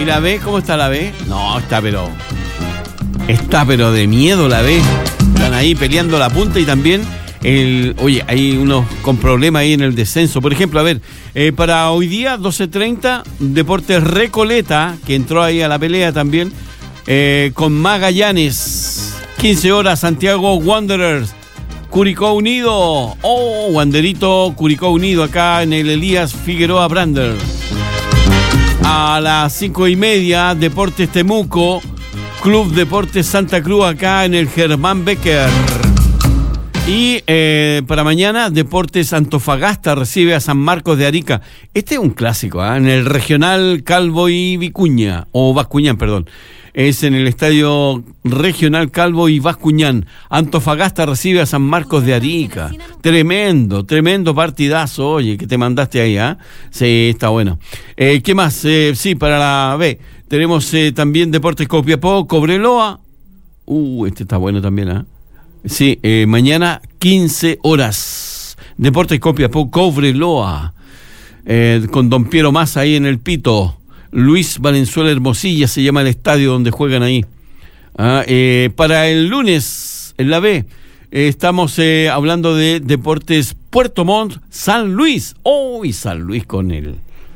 la B? ¿Cómo está la B? No, está pero de miedo la B. Están ahí peleando la punta y también oye, hay unos con problemas ahí en el descenso. Por ejemplo, a ver, para hoy día, 12:30, Deportes Recoleta, que entró ahí a la pelea también, con Magallanes. 15 horas, Santiago Wanderers, Curicó Unido. Oh, Wanderito, Curicó Unido, acá en el Elías Figueroa Brander. A las 5:30, Deportes Temuco, Club Deportes Santa Cruz, acá en el Germán Becker. Y para mañana, Deportes Antofagasta recibe a San Marcos de Arica. Este es un clásico, en el Regional Calvo y Vicuña, o Bascuñán, perdón. Es en el Estadio Regional Calvo y Bascuñán. Antofagasta recibe a San Marcos de Arica. Tremendo partidazo, oye, que te mandaste ahí, ¿ah? Sí, está bueno. ¿Qué más? Sí, para la B. Tenemos también Deportes Copiapó, Cobreloa. Este está bueno también, ¿ah? Sí, mañana 15 horas. Deportes Copiapó, Cobreloa. Con Don Piero Massa ahí en el pito. Luis Valenzuela Hermosilla se llama el estadio donde juegan ahí. Para el lunes, en la B, estamos hablando de Deportes Puerto Montt, San Luis. Y San Luis con el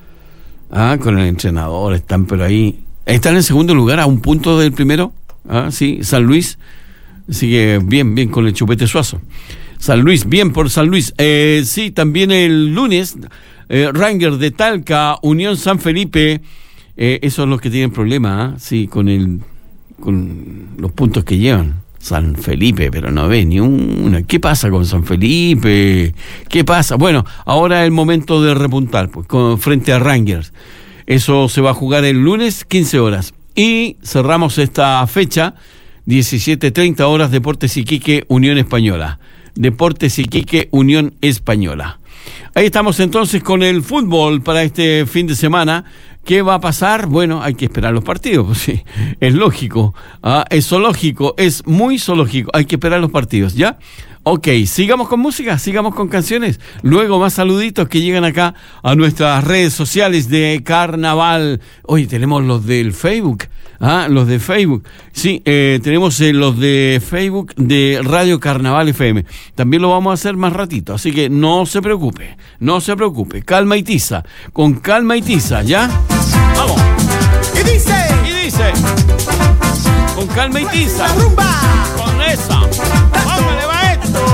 entrenador. Están pero ahí. Están en segundo lugar, a un punto del primero. Sí, San Luis. Así que bien con el Chupete Suazo. San Luis, bien por San Luis. Sí, también el lunes, Rangers de Talca, Unión San Felipe. Esos son los que tienen problemas, sí, con los puntos que llevan. San Felipe, pero no ve ni una. ¿Qué pasa con San Felipe? ¿Qué pasa? Bueno, ahora es el momento de repuntar, pues, frente a Rangers. Eso se va a jugar el lunes, 15 horas. Y cerramos esta fecha, 17:30 horas, Deportes Iquique, Unión Española. Deportes Iquique, Unión Española. Ahí estamos entonces con el fútbol para este fin de semana. ¿Qué va a pasar? Bueno, hay que esperar los partidos, pues sí, es lógico, es zoológico, es muy zoológico, hay que esperar los partidos, ¿ya? Ok, sigamos con música, sigamos con canciones, luego más saluditos que llegan acá a nuestras redes sociales de Carnaval. Oye, tenemos los del Facebook, los de Facebook, sí, tenemos los de Facebook de Radio Carnaval FM, también lo vamos a hacer más ratito, así que no se preocupe, calma y tiza, con calma y tiza, ¿ya? Vamos. ¿Qué dice? Con calma y tiza. Con esa.